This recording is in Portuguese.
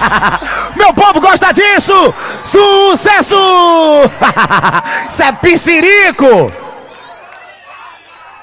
Meu povo gosta disso! Sucesso! Isso é Piscirico!